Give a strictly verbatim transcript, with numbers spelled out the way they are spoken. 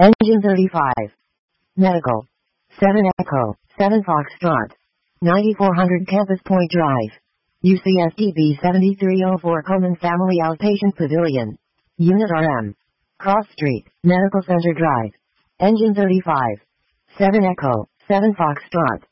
Engine thirty-five. Medical. seven Echo, seven Foxtrot. ninety-four hundred Campus Point Drive. U C S D B seventy-three oh four Coleman Family Outpatient Pavilion. Unit R M. Cross Street, Medical Center Drive. Engine thirty-five. seven Echo, seven Foxtrot.